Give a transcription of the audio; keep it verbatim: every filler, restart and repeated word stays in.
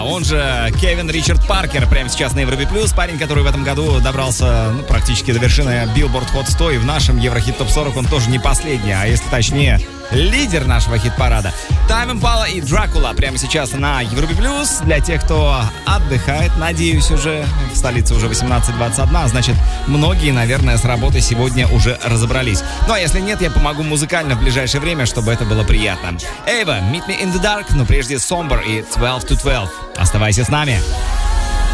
Он же Кевин Ричард Паркер, прямо сейчас на Европе Плюс. Парень, который в этом году добрался ну, практически до вершины Billboard Hot сто. И в нашем Еврохит Топ сорок он тоже не последний, а если точнее, лидер нашего хит-парада. Тайм Импала и Дракула прямо сейчас на Европе Плюс. Для тех, кто отдыхает, надеюсь, уже в столице уже восемнадцать двадцать один. Значит, многие, наверное, с работы сегодня уже разобрались. Ну а если нет, я помогу музыкально в ближайшее время, чтобы это было приятно. Эйва, Meet Me in the Dark, но прежде Somber и twelve to twelve. Оставайся с нами.